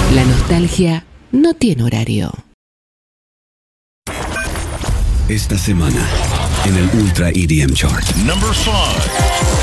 La nostalgia no tiene horario. Esta semana en el Ultra EDM Chart. Number 5.